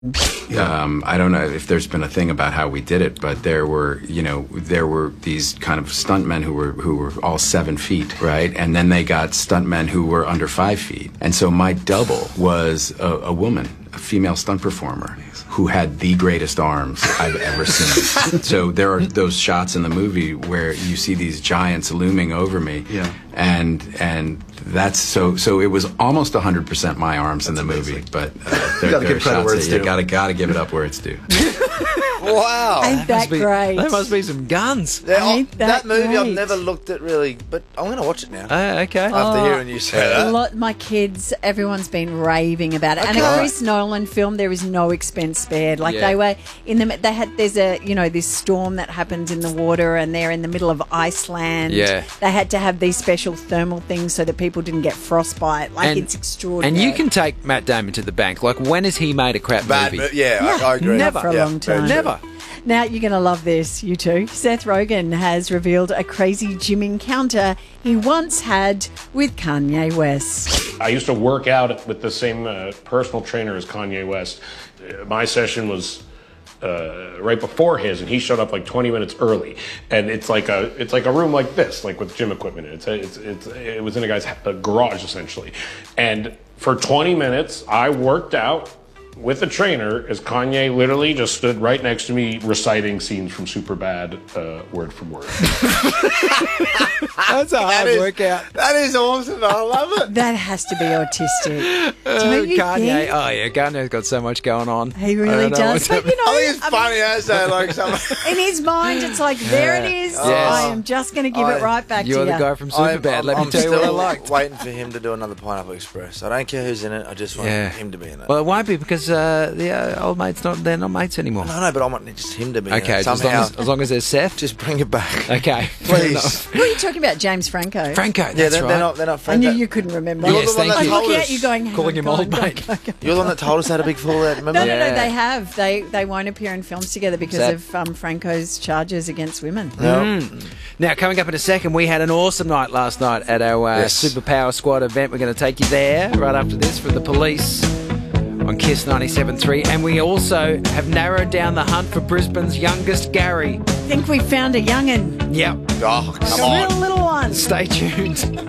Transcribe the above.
I don't know if there's been a thing about how we did it, but there were these kind of stuntmen who were all 7 feet, right? And then they got stuntmen who were under 5 feet. And so my double was a woman, a female stunt performer who had the greatest arms I've ever seen. So there are those shots in the movie where you see these giants looming over me. Yeah. And that's so it was almost 100% my arms in the movie, but there are shots that you gotta give it up where it's due. Wow. Ain't that great? That must be some guns. That movie I've never looked at really, but I'm going to watch it now. Okay. After hearing you say that. My kids, everyone's been raving about it. And a Chris Nolan film, there is no expense spared. Like they were in the, there's this storm that happens in the water and they're in the middle of Iceland. Yeah. They had to have these special thermal things so that people didn't get frostbite. It's extraordinary. And you can take Matt Damon to the bank. Like, when has he made a crap movie? I agree. Never. For a long time. Never. Now, you're going to love this, you two. Seth Rogen has revealed a crazy gym encounter he once had with Kanye West. I used to work out with the same personal trainer as Kanye West. My session was right before his, and he showed up like 20 minutes early. And it's like a room like this, like with gym equipment. It was in a guy's garage, essentially. And for 20 minutes, I worked out with a trainer as Kanye literally just stood right next to me reciting scenes from Superbad word for word. That's a hard workout. That is awesome. I love it. That has to be autistic. Don't you Kanye. think? Oh, yeah. Kanye's got so much going on. He really does. But, I think it's funny as like something. in his mind, it's like, there it is. Yes. I am just going to give it right back to you. You're the guy from Superbad. Let me tell you what I liked. I'm waiting for him to do another Pineapple Express. I don't care who's in it. I just want him to be in it. Well, it won't be because the old mates they're not mates anymore. No, but I want just him to be in it. Okay, as long as there's Seth. Just bring it back. Okay, please. Who are you talking about? James Franco? Franco, yeah, they're not Franco. I knew you couldn't remember. Yes, thank you. I'm looking at you going, calling him old mate. You're the one that told us they had a big fallout, remember? No, they have. They won't appear in films together because of Franco's charges against women. Now, coming up in a second, we had an awesome night last night at our Superpower Squad event. We're going to take you there right after this for the police on Kiss 97.3, and we also have narrowed down the hunt for Brisbane's youngest Gary. I think we found a young'un. Yep. Oh, come a on. real little one. Stay tuned.